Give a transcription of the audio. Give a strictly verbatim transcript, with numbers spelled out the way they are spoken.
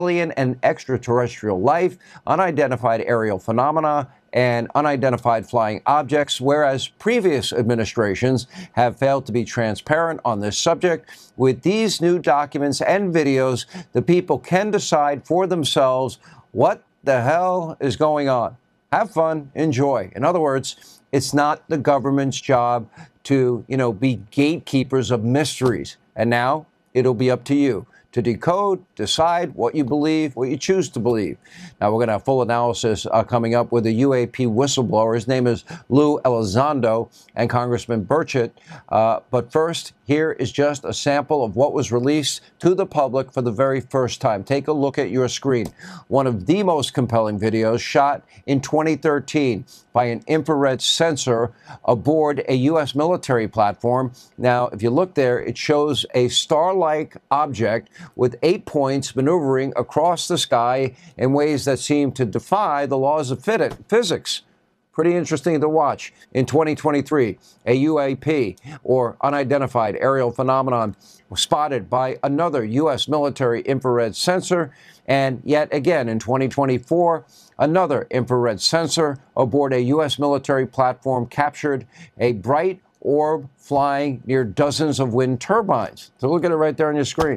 alien and extraterrestrial life, unidentified aerial phenomena, and unidentified flying objects, whereas previous administrations have failed to be transparent on this subject. With these new documents and videos, the people can decide for themselves what the hell is going on. Have fun, enjoy. In other words, it's not the government's job to, you know, be gatekeepers of mysteries. And now it'll be up to you to decode, decide what you believe, what you choose to believe. Now, we're going to have full analysis uh, coming up with a U A P whistleblower. His name is Lou Elizondo and Congressman Burchett. Uh, but first, here is just a sample of what was released to the public for the very first time. Take a look at your screen. One of the most compelling videos shot in twenty thirteen by an infrared sensor aboard a U S military platform. Now, if you look there, it shows a star-like object with eight points maneuvering across the sky in ways that seem to defy the laws of physics. Pretty interesting to watch. In twenty twenty-three, a U A P, or unidentified aerial phenomenon, was spotted by another U S military infrared sensor. And yet again, in twenty twenty-four, another infrared sensor aboard a U S military platform captured a bright orb flying near dozens of wind turbines. So look at it right there on your screen.